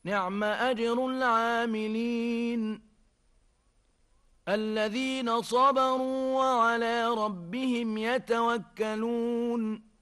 نعم أجر العاملين الذين صبروا وعلى ربهم يتوكلون